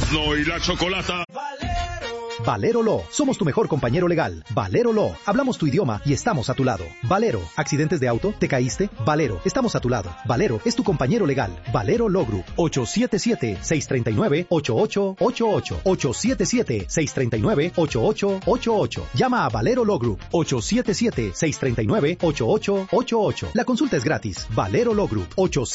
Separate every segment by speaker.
Speaker 1: Erazno y la Chocolata.
Speaker 2: Valero Law, somos tu mejor compañero legal. Valero Law, hablamos tu idioma y estamos a tu lado. Valero, ¿accidentes de auto? ¿Te caíste? Valero, estamos a tu lado. Valero es tu compañero legal. Valero Law Group, 877-639-8888. 877-639-8888. Llama a Valero Law Group, 877-639-8888. La consulta es gratis. Valero Law Group,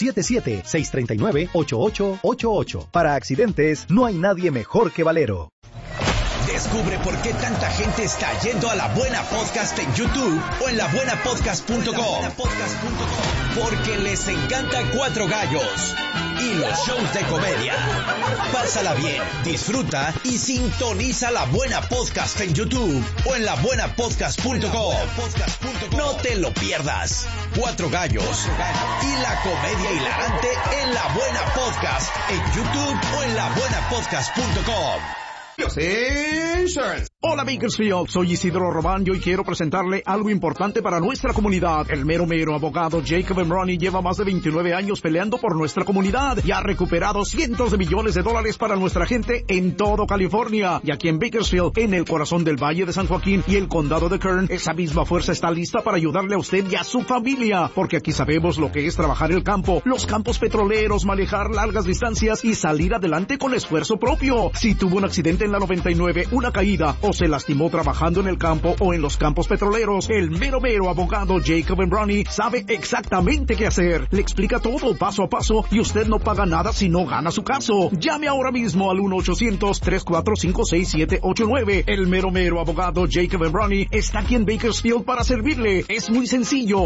Speaker 2: 877-639-8888. Para accidentes, no hay nadie mejor que Valero.
Speaker 3: Descubre por qué tanta gente está yendo a La Buena Podcast en YouTube o en labuenapodcast.com. Porque les encanta Cuatro Gallos y los shows de comedia. Pásala bien, disfruta y sintoniza La Buena Podcast en YouTube o en labuenapodcast.com. No te lo pierdas. Cuatro Gallos y la comedia hilarante en La Buena Podcast en YouTube o en labuenapodcast.com.
Speaker 4: Insurance. Hola Bakersfield, soy Isidro Robaño y quiero presentarle algo importante para nuestra comunidad. El mero abogado Jacob Emroni lleva más de 29 años peleando por nuestra comunidad y ha recuperado cientos de millones de dólares para nuestra gente en todo California. Y aquí en Bakersfield, en el corazón del Valle de San Joaquín y el condado de Kern, esa misma fuerza está lista para ayudarle a usted y a su familia, porque aquí sabemos lo que es trabajar el campo, los campos petroleros, manejar largas distancias y salir adelante con esfuerzo propio. Si tuvo un accidente en la 99, una caída o se lastimó trabajando en el campo o en los campos petroleros, el mero abogado Jacob Emroni sabe exactamente qué hacer. Le explica todo paso a paso y usted no paga nada si no gana su caso. Llame ahora mismo al 1-800-345-6789. El mero abogado Jacob Emroni está aquí en Bakersfield para servirle. Es muy sencillo.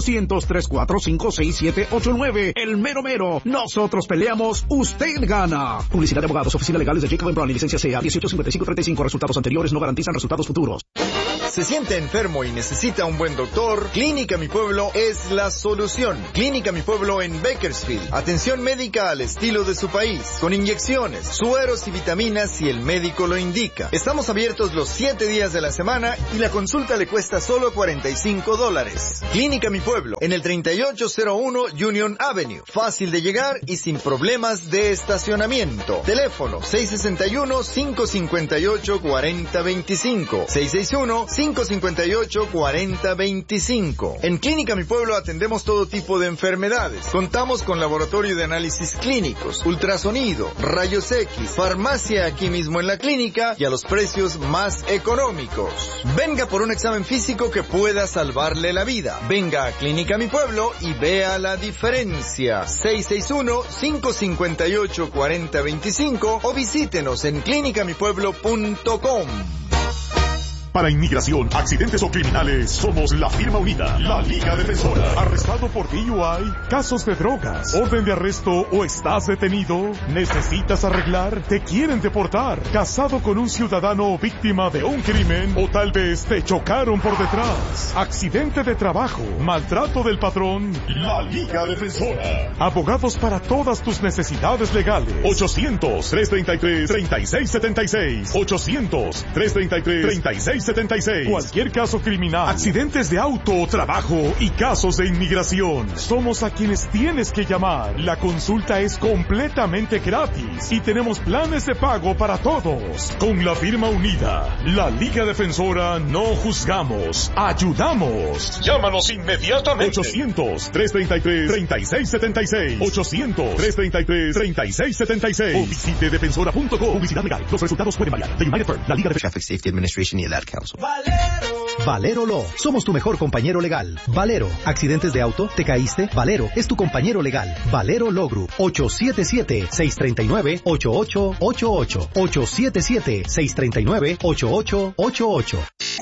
Speaker 4: 1-800-345-6789. El mero. Nosotros peleamos, usted gana. Publicidad de abogados, oficina legales de Jacob Emroni, licencia CA 185535. Resultados anteriores no garantizan resultados futuros.
Speaker 5: ¿Se siente enfermo y necesita un buen doctor? Clínica Mi Pueblo es la solución. Clínica Mi Pueblo en Bakersfield. Atención médica al estilo de su país, con inyecciones, sueros y vitaminas si el médico lo indica. Estamos abiertos los 7 días de la semana y la consulta le cuesta solo $45. Clínica Mi Pueblo, en el 3801 Union Avenue. Fácil de llegar y sin problemas de estacionamiento. Teléfono 661-558-4025. 661-558-4025. En Clínica Mi Pueblo atendemos todo tipo de enfermedades. Contamos con laboratorio de análisis clínicos, ultrasonido, rayos X, farmacia aquí mismo en la clínica y a los precios más económicos. Venga por un examen físico que pueda salvarle la vida. Venga a Clínica Mi Pueblo y vea la diferencia. 661-558-4025 o visítenos en clinicamipueblo.com.
Speaker 6: Para inmigración, accidentes o criminales, somos la firma unida, la Liga Defensora. ¿Arrestado por DUI? ¿Casos de drogas? ¿Orden de arresto o estás detenido? ¿Necesitas arreglar? ¿Te quieren deportar? ¿Casado con un ciudadano víctima de un crimen? ¿O tal vez te chocaron por detrás? ¿Accidente de trabajo? ¿Maltrato del patrón? La Liga Defensora. Abogados para todas tus necesidades legales. 800-333-3676. 800-333-3676. Cualquier caso criminal, accidentes de auto o trabajo y casos de inmigración. Somos a quienes tienes que llamar. La consulta es completamente gratis y tenemos planes de pago para todos. Con la firma unida, la Liga Defensora, no juzgamos, ayudamos. Llámanos inmediatamente. 800-333-3676. 800-333-3676. O visite defensora.com. Publicidad legal. Los resultados pueden variar. The United Firm, la Liga de Traffic Safety Administration y el Ad Council.
Speaker 2: Valero Law, somos tu mejor compañero legal. Valero, ¿accidentes de auto? ¿Te caíste? Valero es tu compañero legal. Valero Law Group, 877-639-8888. 877-639-8888.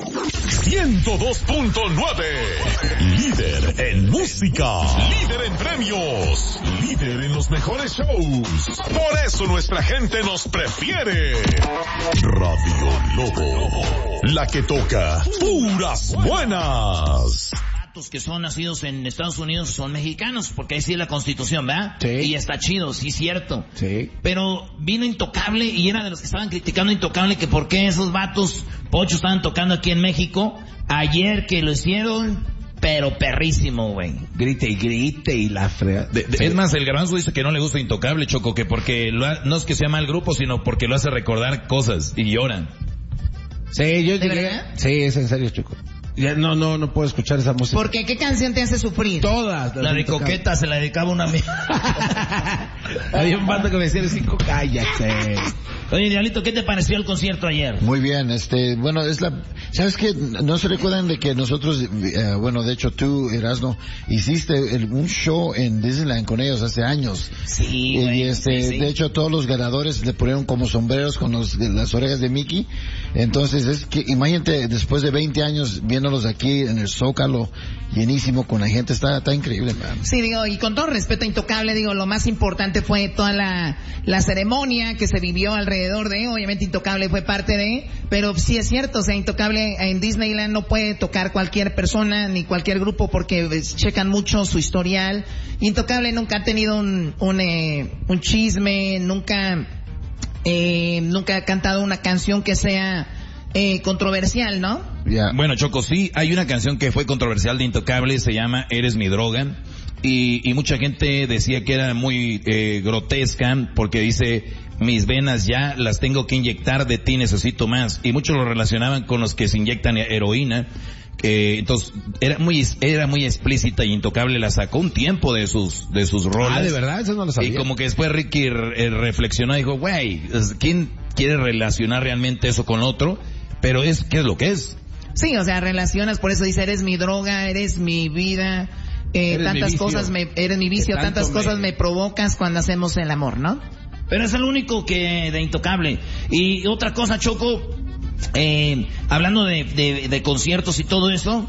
Speaker 6: 102.9. Líder en música. Líder en premios. Líder en los mejores shows. Por eso nuestra gente nos prefiere. Radio Lobo. La que toca puras buenas.
Speaker 7: Que son nacidos en Estados Unidos son mexicanos, porque ahí sí es la Constitución, ¿verdad?
Speaker 4: Sí.
Speaker 7: Y está chido, sí, cierto.
Speaker 4: Sí.
Speaker 7: Pero vino Intocable y era de los que estaban criticando Intocable que por qué esos vatos pochos estaban tocando aquí en México. Ayer que lo hicieron, pero perrísimo, güey.
Speaker 1: Grite y la frega.
Speaker 8: Es más, el Garbanzo dice que no le gusta Intocable, Choco, que porque no es que sea mal grupo, sino porque lo hace recordar cosas y lloran.
Speaker 1: Sí, yo llegué.
Speaker 7: verdad?
Speaker 1: Sí, es en serio, Choco. Ya no puedo escuchar esa música.
Speaker 7: ¿Por qué? ¿Qué canción te hace sufrir?
Speaker 1: Todas.
Speaker 7: La de Coqueta se la dedicaba una amiga.
Speaker 1: Había un bando que me decía, 5, cállate.
Speaker 7: Oye, Diablito, ¿qué te pareció el concierto ayer?
Speaker 9: Muy bien, bueno, ¿sabes qué? No se recuerdan de que nosotros, bueno, de hecho tú, Erasmo, hiciste un show en Disneyland con ellos hace años.
Speaker 7: Sí, güey. Sí.
Speaker 9: De hecho todos los ganadores le ponieron como sombreros con las orejas de Mickey. Entonces es que, imagínate, después de 20 años viéndolos aquí en el Zócalo, llenísimo con la gente, está increíble, man.
Speaker 7: Sí, digo, y con todo respeto a Intocable, digo, lo más importante fue toda la ceremonia que se vivió alrededor de, obviamente Intocable fue parte de, pero sí es cierto, o sea, Intocable en Disneyland no puede tocar cualquier persona ni cualquier grupo porque checan mucho su historial. Intocable nunca ha tenido un chisme, nunca ha cantado una canción que sea controversial, ¿no?
Speaker 9: Yeah.
Speaker 8: Bueno, Choco, sí, hay una canción que fue controversial de Intocable, se llama Eres mi droga, y mucha gente decía que era muy grotesca, porque dice, mis venas ya las tengo que inyectar, de ti necesito más, y muchos lo relacionaban con los que se inyectan heroína, entonces era muy explícita, y Intocable la sacó un tiempo de sus rolas.
Speaker 1: Ah, ¿de verdad? Eso no lo sabía.
Speaker 8: Y como que después Ricky reflexionó y dijo, güey, ¿quién quiere relacionar realmente eso con otro? Pero ¿qué es lo que es?
Speaker 7: Sí, o sea, relacionas, por eso dice, eres mi droga, eres mi vida, tantas cosas eres mi vicio, tantas cosas me provocas cuando hacemos el amor, ¿no? Pero es el único que de Intocable. Y otra cosa, Choco, hablando de conciertos y todo eso,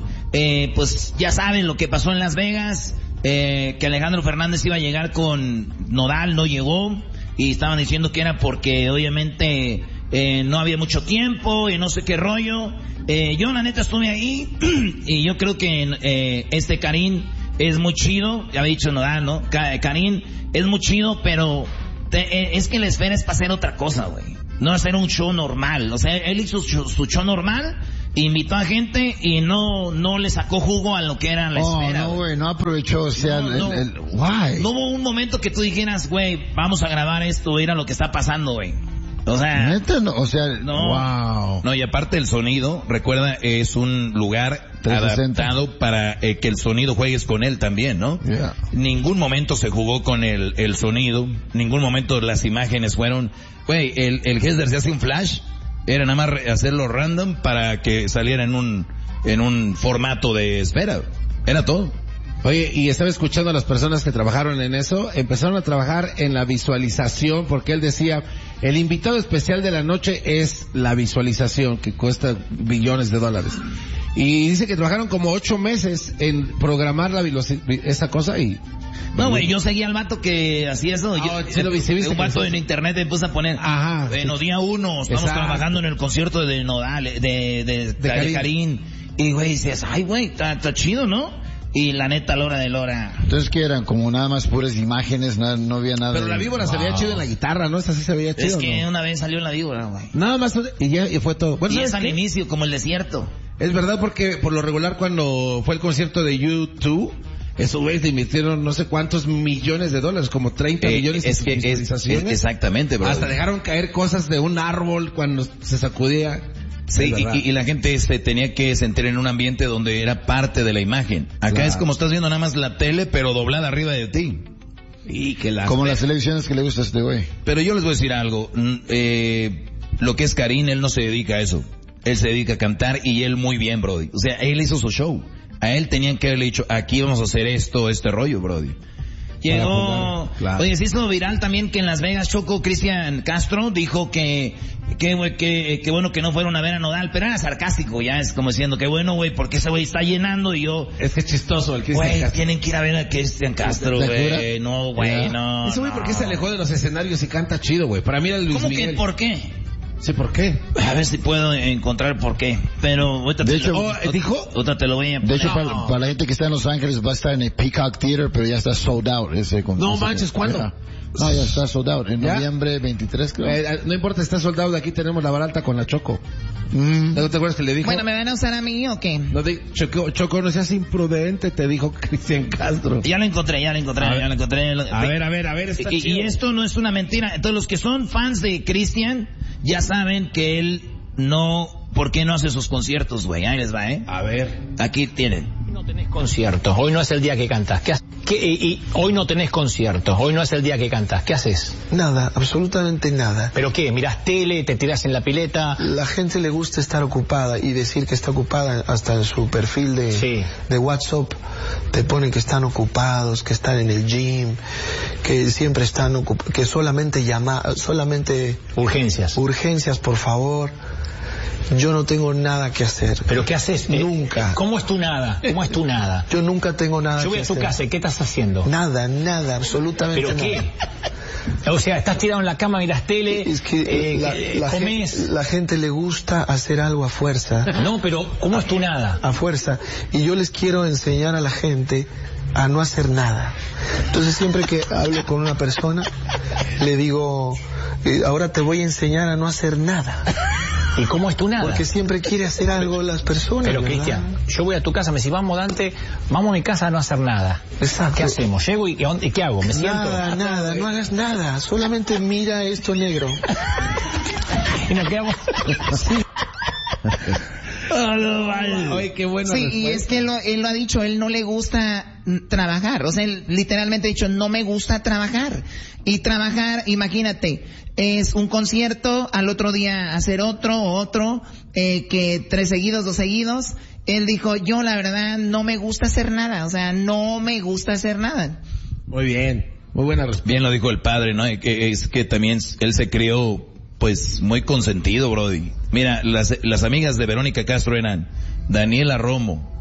Speaker 7: pues ya saben lo que pasó en Las Vegas, que Alejandro Fernández iba a llegar con Nodal, no llegó, y estaban diciendo que era porque obviamente no había mucho tiempo y no sé qué rollo. Yo la neta estuve ahí y yo creo que Karim es muy chido, ya había dicho Nodal, ¿no? Karim es muy chido, pero es que la esfera es para hacer otra cosa, güey. No hacer un show normal. O sea, él hizo su show normal, invitó a gente y no le sacó jugo a lo que era la esfera.
Speaker 9: No, güey, no aprovechó, o sea, why?
Speaker 7: No hubo un momento que tú dijeras, güey, vamos a grabar esto, era lo que está pasando, güey. O sea,
Speaker 9: ¿neta? No, o sea,
Speaker 7: no.
Speaker 9: Wow.
Speaker 8: No, y aparte el sonido, recuerda, es un lugar
Speaker 9: 360.
Speaker 8: adaptado para que el sonido juegues con él también, ¿no?
Speaker 9: Yeah.
Speaker 8: Ningún momento se jugó con el sonido, ningún momento las imágenes fueron, güey, el Hesder se hace un flash, era nada más hacerlo random para que saliera en un formato de esfera, era todo.
Speaker 1: Oye, y estaba escuchando a las personas que trabajaron en eso, empezaron a trabajar en la visualización, porque él decía, el invitado especial de la noche es la visualización, que cuesta billones de dólares. Y dice que trabajaron como 8 meses en programar esa cosa y...
Speaker 7: No, güey, yo seguía al vato que hacía eso.
Speaker 1: Sí lo viste,
Speaker 7: un vato en internet me puse a poner, bueno, día 1, estamos trabajando en el concierto de Nodal, de Karim. Y güey, dices, ay güey, está chido, ¿no? Y la neta, Lora de Lora.
Speaker 9: Entonces, ¿qué eran? Como nada más puras imágenes, no había nada.
Speaker 1: Pero la víbora se veía chido en la guitarra, ¿no? Esta sí se veía chido.
Speaker 7: Es que
Speaker 1: ¿no?
Speaker 7: una vez salió la víbora, güey.
Speaker 1: Nada más, y fue todo. Bueno,
Speaker 7: y es al inicio, como el desierto.
Speaker 1: Es verdad, porque por lo regular cuando fue el concierto de U2, esos güeyes le invirtieron no sé cuántos millones de dólares, como 30 millones de visualizaciones.
Speaker 8: Exactamente, bro.
Speaker 1: Hasta dejaron caer cosas de un árbol cuando se sacudía.
Speaker 8: Sí, y la gente se tenía que sentir en un ambiente donde era parte de la imagen. Acá es como estás viendo nada más la tele, pero doblada arriba de ti.
Speaker 1: Y que
Speaker 9: como las televisiones que le gusta a este güey.
Speaker 8: Pero yo les voy a decir algo. Lo que es Karim, él no se dedica a eso. Él se dedica a cantar y él muy bien, brody. O sea, él hizo su show. A él tenían que haberle dicho, aquí vamos a hacer este rollo, brody.
Speaker 7: Llegó, oye, se hizo viral también que en Las Vegas, Choco, Cristian Castro dijo que bueno que no fueron a ver a Nodal, pero era sarcástico, ya es como diciendo que bueno, güey, porque ese güey está llenando y yo...
Speaker 1: Es que es chistoso el Cristian Castro.
Speaker 7: Tienen que ir a ver a Cristian Castro, güey, no, güey, no.
Speaker 1: Ese güey, ¿por qué se alejó de los escenarios y canta chido, güey? Para mí era Luis Miguel.
Speaker 7: ¿Cómo que por qué?
Speaker 1: Sí, ¿por qué?
Speaker 7: A ver si puedo encontrar por qué. Pero ahorita
Speaker 9: de hecho,
Speaker 7: otra te lo voy a poner.
Speaker 9: De hecho, para la gente que está en Los Ángeles va a estar en el Peacock Theater, pero ya está sold out ese concierto.
Speaker 1: No manches, ¿cuándo?
Speaker 9: No, ya está sold out. En noviembre 23, creo.
Speaker 1: No importa, está sold out. Aquí tenemos la barata con la Choco. ¿No te acuerdas que le dijo?
Speaker 7: Bueno, ¿me van a usar a mí o qué?
Speaker 1: No, Choco, no seas imprudente, te dijo Cristian Castro.
Speaker 8: Ya lo encontré. A ver. Y esto no es una mentira. Entonces, los que son fans de Cristian ya saben que él ¿por qué no hace sus conciertos, güey? Ahí les va,
Speaker 1: A ver.
Speaker 8: Aquí tienen.
Speaker 10: No tenés conciertos, hoy no es el día que cantás. Y hoy no tenés conciertos, hoy no es el día que cantás. ¿Qué haces?
Speaker 11: Nada, absolutamente nada.
Speaker 10: ¿Pero qué? ¿Mirás tele? ¿Te tirás en la pileta?
Speaker 11: La gente le gusta estar ocupada y decir que está ocupada hasta en su perfil de WhatsApp. Te ponen que están ocupados, que están en el gym, que siempre están ocupados, que solamente urgencias, por favor. Yo no tengo nada que hacer.
Speaker 10: ¿Pero qué haces?
Speaker 11: Nunca.
Speaker 10: ¿Cómo es tu nada?
Speaker 11: Yo nunca tengo nada que hacer.
Speaker 10: Yo voy a tu casa, ¿qué estás haciendo?
Speaker 11: Nada, absolutamente nada.
Speaker 10: ¿Pero qué? O sea, estás tirado en la cama, miras tele,
Speaker 11: es que
Speaker 10: comés.
Speaker 11: La gente le gusta hacer algo a fuerza.
Speaker 10: No, pero ¿cómo es tu nada?
Speaker 11: A fuerza. Y yo les quiero enseñar a la gente a no hacer nada. Entonces siempre que hablo con una persona, le digo, ahora te voy a enseñar a no hacer nada.
Speaker 10: ¿Y cómo es tu nada?
Speaker 11: Porque siempre quiere hacer algo las personas.
Speaker 10: Pero Cristian, yo voy a tu casa, me decís, vamos Dante, vamos a mi casa a no hacer nada.
Speaker 11: Exacto.
Speaker 10: ¿Qué hacemos? Llego y ¿qué hago? ¿Me siento?
Speaker 11: Nada, no hagas nada, solamente mira esto negro.
Speaker 10: Mira, ¿qué hago?
Speaker 11: Sí.
Speaker 1: Oye, qué bueno.
Speaker 7: Sí, y es que él lo ha dicho, él no le gusta trabajar. O sea, él literalmente ha dicho, no me gusta trabajar. Y trabajar, imagínate, es un concierto, al otro día hacer otro, que 3 seguidos, 2 seguidos. Él dijo, yo la verdad no me gusta hacer nada. O sea, no me gusta hacer nada.
Speaker 1: Muy bien, muy buena respuesta.
Speaker 8: Bien lo dijo el padre, ¿no? Es que también él se crió pues muy consentido, brody. Mira, las amigas de Verónica Castro eran Daniela Romo,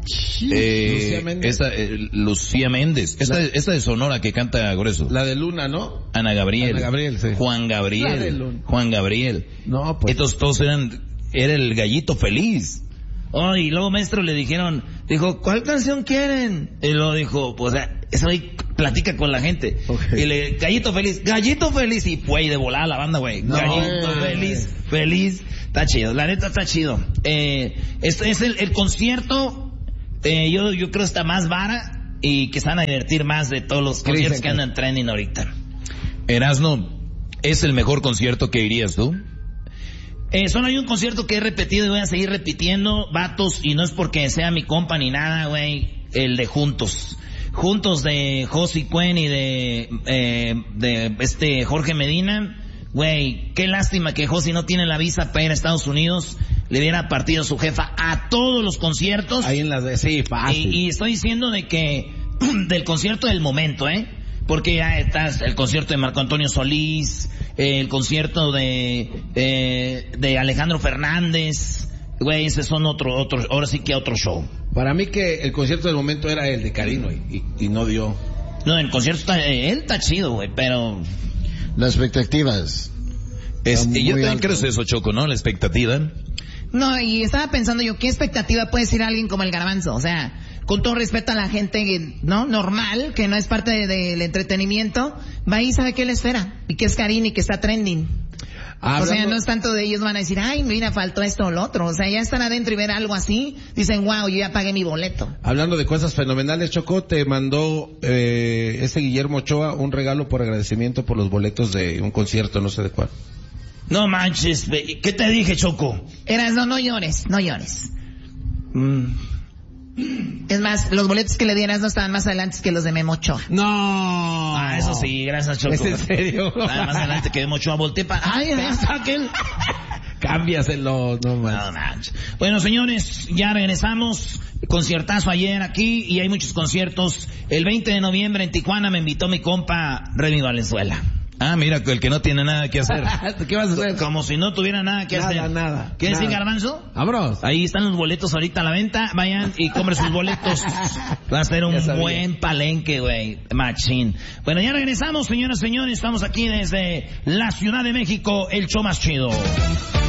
Speaker 8: Lucía Méndez, esta de Sonora que canta grueso.
Speaker 1: La de Luna, ¿no?
Speaker 8: Ana Gabriel,
Speaker 1: sí.
Speaker 8: Juan Gabriel.
Speaker 1: No, pues.
Speaker 8: Estos todos era el Gallito Feliz. Oh, y luego maestro le dijo, ¿cuál canción quieren? Y luego dijo, pues, eso ahí platica con la gente. Okay. Y Gallito Feliz, y fue de volada la banda, güey. No, Gallito Feliz, está chido, la neta está chido. Este es el concierto, yo creo está más vara y que se van a divertir más de todos los conciertos que andan trending ahorita. Erasno, ¿es el mejor concierto que irías tú? Solo hay un concierto que he repetido y voy a seguir repitiendo, vatos, y no es porque sea mi compa ni nada, güey, el de Juntos de Josie Cuen y de Jorge Medina. Güey, qué lástima que Josie no tiene la visa para ir a Estados Unidos, le hubiera partido su jefa a todos los conciertos.
Speaker 1: Ahí en las de, sí, fácil.
Speaker 8: Y estoy diciendo de que, del concierto del momento, porque ya estás el concierto de Marco Antonio Solís, el concierto de Alejandro Fernández, güey, ese son ahora sí que otro show.
Speaker 1: Para mí que el concierto del momento era el de Karino y no dio.
Speaker 8: No, el concierto él está chido, güey, pero
Speaker 9: las expectativas.
Speaker 8: Yo también creo eso, Choco, ¿no? La expectativa.
Speaker 7: No, y estaba pensando yo, ¿qué expectativa puede decir alguien como el Garbanzo? O sea, con todo respeto a la gente, ¿no? Normal, que no es parte del entretenimiento, va y sabe qué le espera, y que es Karina y que está trending. O sea, no es tanto de ellos van a decir, ay, mira, faltó esto o lo otro. O sea, ya están adentro y ver algo así, dicen, wow, yo ya pagué mi boleto.
Speaker 1: Hablando de cosas fenomenales, Choco, te mandó Guillermo Ochoa un regalo por agradecimiento por los boletos de un concierto, no sé de cuál.
Speaker 8: No manches, ¿qué te dije, Choco?
Speaker 7: No llores. Es más, los boletos que le dieras no estaban más adelante que los de Memo Ochoa.
Speaker 1: No.
Speaker 8: Eso sí, gracias, Choco.
Speaker 1: ¿Es en serio?
Speaker 8: Más adelante que Memo Ochoa, volteé para... ¡Ay, ahí está aquel!
Speaker 1: Cámbiaselo, no más.
Speaker 8: Bueno, señores, ya regresamos. Conciertazo ayer aquí y hay muchos conciertos. El 20 de noviembre en Tijuana me invitó mi compa Remy Valenzuela. Ah, mira, el que no tiene nada que hacer.
Speaker 1: ¿Qué vas a hacer?
Speaker 8: Como si no tuviera nada que hacer.
Speaker 1: Nada.
Speaker 8: ¿Quieres ir, Garbanzo?
Speaker 1: Vámonos.
Speaker 8: Ahí están los boletos ahorita a la venta. Vayan y compren sus boletos. Va a ser un buen palenque, güey. Machín. Bueno, ya regresamos, señoras y señores. Estamos aquí desde la Ciudad de México, el show más chido.